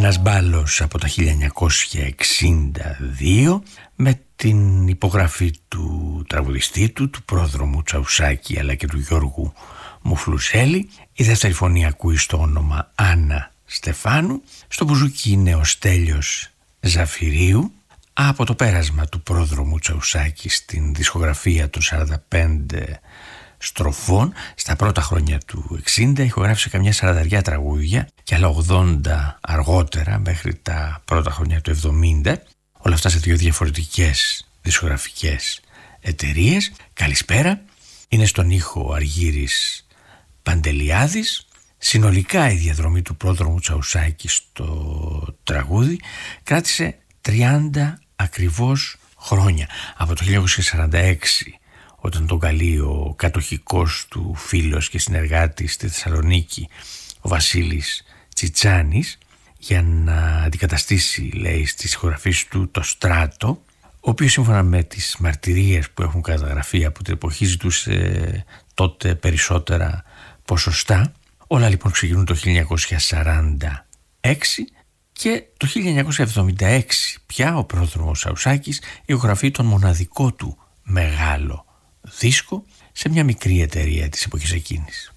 Ένας μπάλος από τα 1962 με την υπογραφή του τραγουδιστή του πρόδρομου Τσαουσάκη αλλά και του Γιώργου Μουφλουσέλη. Η δεύτερη φωνή ακούει στο όνομα Άννα Στεφάνου. Στο μπουζούκι είναι ο Στέλιος Ζαφυρίου. Από το πέρασμα του πρόδρομου Τσαουσάκη στην δισκογραφία των 45 στροφών, στα πρώτα χρόνια του 60 ηχογράφησε καμιά 40 τραγούδια και άλλα 80 αργότερα μέχρι τα πρώτα χρόνια του 70, όλα αυτά σε δύο διαφορετικές δισκογραφικές εταιρείες. Καλησπέρα, είναι στον ήχο ο Αργύρης Παντελιάδης. Συνολικά η διαδρομή του πρόδρομου Τσαουσάκη στο τραγούδι κράτησε 30 ακριβώς χρόνια, από το 1946 όταν τον καλεί ο κατοχικός του φίλος και συνεργάτης στη Θεσσαλονίκη, ο Βασίλης Τσιτσάνης, για να αντικαταστήσει, λέει, στις ηχογραφίες του το Στράτο, ο οποίος σύμφωνα με τις μαρτυρίες που έχουν καταγραφεί από την εποχή ζητούσε τότε περισσότερα ποσοστά. Όλα λοιπόν ξεκινούν το 1946 και το 1976 πια ο πρόδρομος Τσαουσάκης ηχογραφεί τον μοναδικό του μεγάλο δίσκο σε μια μικρή εταιρεία της εποχής εκείνης.